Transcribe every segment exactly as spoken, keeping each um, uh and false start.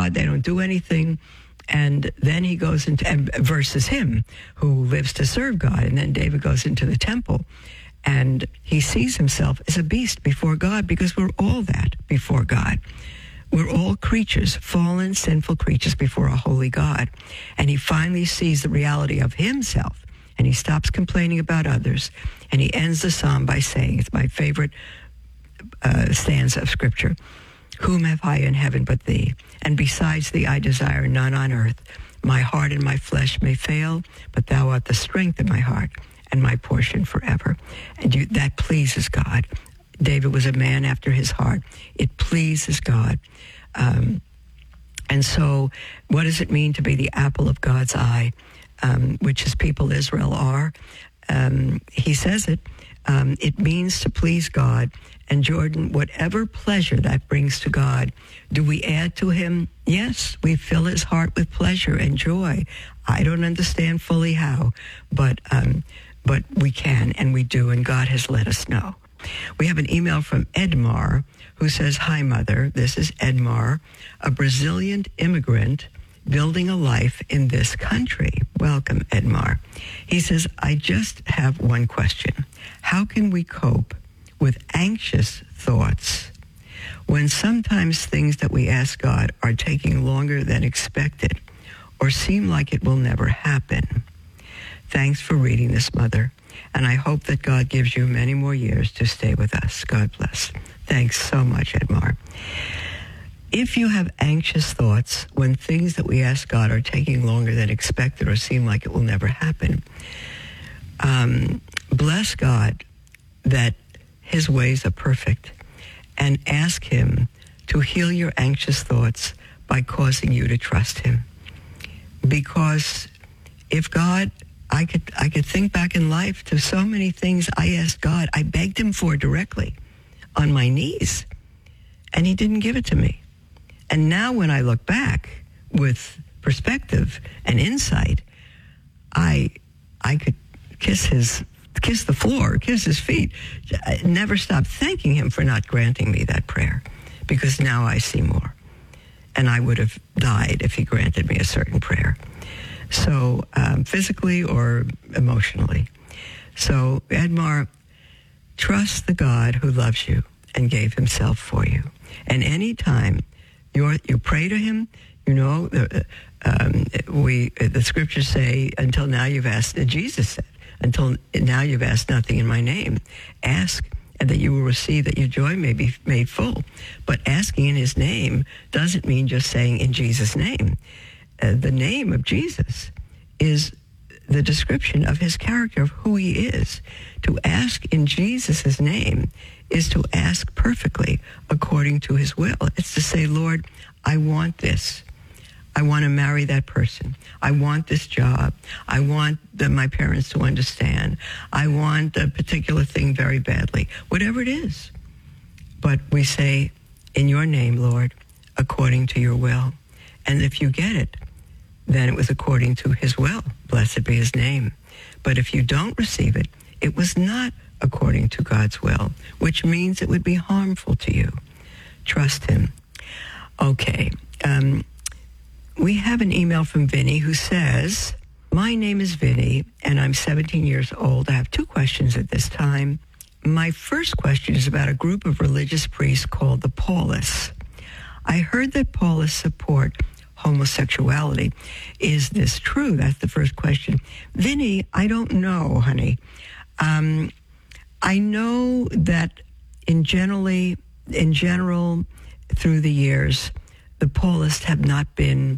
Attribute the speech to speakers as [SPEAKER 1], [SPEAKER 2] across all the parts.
[SPEAKER 1] God. They don't do anything. And then he goes into, and versus him, who lives to serve God. And then David goes into the temple, and he sees himself as a beast before God, because we're all that before God. We're all creatures, fallen, sinful creatures before a holy God. And he finally sees the reality of himself, and he stops complaining about others. And he ends the psalm by saying, it's my favorite uh, stanza of Scripture, "Whom have I in heaven but thee? And besides thee I desire none on earth. My heart and my flesh may fail, but thou art the strength of my heart and my portion forever." And you, that pleases God. David was a man after his heart. It pleases God. Um, and so what does it mean to be the apple of God's eye, um, which his people Israel are? Um, he says it. Um, it means to please God. And Jordan, whatever pleasure that brings to God, do we add to him? Yes, we fill his heart with pleasure and joy. I don't understand fully how, but um, but we can, and we do, and God has let us know. We have an email from Edmar, who says, "Hi, Mother. This is Edmar, a Brazilian immigrant building a life in this country." Welcome, Edmar. He says, "I just have one question. How can we cope with anxious thoughts when sometimes things that we ask God are taking longer than expected or seem like it will never happen? Thanks for reading this, Mother, and I hope that God gives you many more years to stay with us. God bless." Thanks so much, Edmar. If you have anxious thoughts when things that we ask God are taking longer than expected or seem like it will never happen, um, bless God that his ways are perfect, and ask him to heal your anxious thoughts by causing you to trust him. Because if God, I could I could think back in life to so many things I asked God, I begged him for directly on my knees, and he didn't give it to me. And now when I look back with perspective and insight, I I could kiss his kiss the floor, kiss his feet, I never stop thanking him for not granting me that prayer, because now I see more. And I would have died if he granted me a certain prayer. So um, physically or emotionally. So Edmar, trust the God who loves you and gave himself for you. And anytime you're, you pray to him, you know, uh, um, we the scriptures say, until now you've asked, uh, Jesus said, until now you've asked nothing in my name. Ask, and that you will receive, that your joy may be made full. But asking in his name doesn't mean just saying in Jesus' name. Uh, the name of Jesus is the description of his character, of who he is. To ask in Jesus' name is to ask perfectly according to his will. It's to say, Lord, I want this. I want to marry that person. I want this job. I want the, my parents to understand. I want a particular thing very badly. Whatever it is. But we say, in your name, Lord, according to your will. And if you get it, then it was according to his will. Blessed be his name. But if you don't receive it, it was not according to God's will, which means it would be harmful to you. Trust him. Okay. Um, we have an email from Vinny who says, my name is Vinny, and I'm seventeen years old. I have two questions at this time. My first question is about a group of religious priests called the Paulists. I heard that Paulists support homosexuality. Is this true? That's the first question. Vinny, I don't know, honey. Um, I know that in generally, in general, through the years, the Paulists have not been,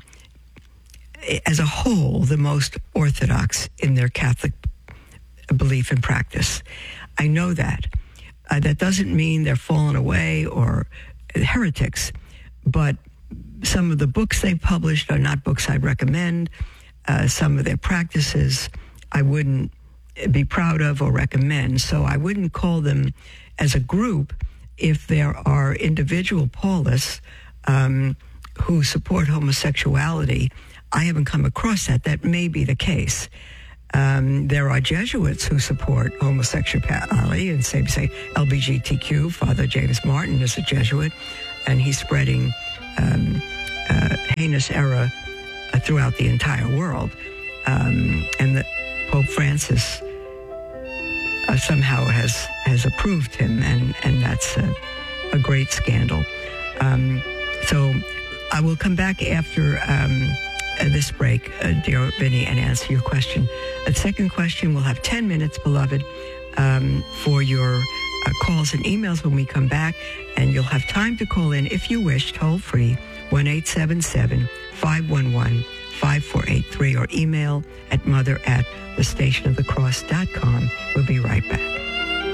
[SPEAKER 1] as a whole, the most orthodox in their Catholic belief and practice. I know that. Uh, that doesn't mean they're fallen away or heretics, but some of the books they've published are not books I'd recommend. Uh, some of their practices I wouldn't be proud of or recommend. So I wouldn't call them as a group. If there are individual Paulists um, who support homosexuality, I haven't come across that. That may be the case. Um, there are Jesuits who support homosexuality and say, say L G B T Q. Father James Martin is a Jesuit, and he's spreading um, uh, heinous error uh, throughout the entire world. Um, and that Pope Francis uh, somehow has has approved him, and, and that's a, a great scandal. Um, so I will come back after um, uh, this break, uh, dear Vinny, and answer your question. A second question, we'll have ten minutes, beloved, um, for your uh, calls and emails when we come back, and you'll have time to call in if you wish, toll free, one eight seven seven, five one one, five four eight three, or email at mother at the station of the cross dot com. We'll be right back.